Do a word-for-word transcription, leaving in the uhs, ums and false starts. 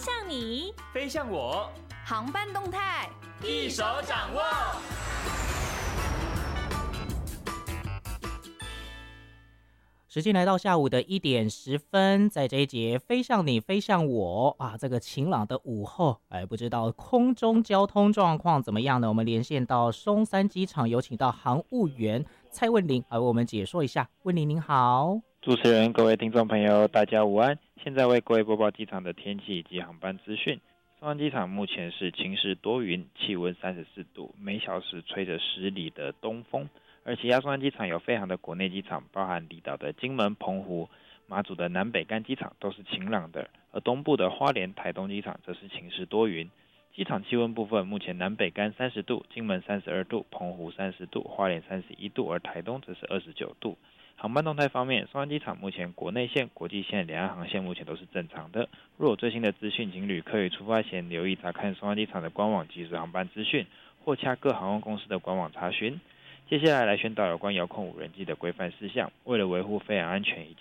向你， 飞向我， 航班动态一手掌握。 时间来到下午的一点十分，在这一节飞向你飞向我啊，这个晴朗的午后，哎，不知道空中交通状况怎么样呢？我们连线到松山机场，有请到航务员蔡问玲来为我们解说一下。问玲您好。 主持人、各位听众朋友，大家午安。现在为各位播报机场的天气以及航班资讯。松山机场目前是晴时多云，气温三十四度，每小时吹着十里的东风。而其他松山机场有飞航的国内机场，包含离岛的金门、澎湖、马祖的南北干机场都是晴朗的，而东部的花莲、台东机场则是晴时多云。机场气温部分，目前南北干三十度，金门三十二度，澎湖三十度，花莲三十一度，而台东则是二十九度。航班动态方面，松山机场目前国内线、国际线、两岸航线目前都是正常的。若有最新的资讯，请旅客于出发前留意查看松山机场的官网即时航班资讯，或洽各航空公司的官网查询。接下来来宣导有关遥控无人机的规范事项。为了维护飞航安全以及